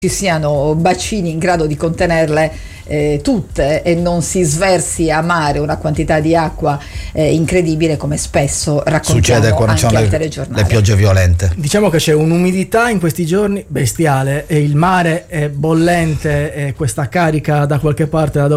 ci siano bacini in grado di contenerle tutte e non si sversi a mare una quantità di acqua incredibile, come spesso raccontiamo succede quando anche ci al sono telegiornale. le piogge violente. Diciamo che c'è un'umidità in questi giorni bestiale e il mare è bollente e questa carica da qualche parte da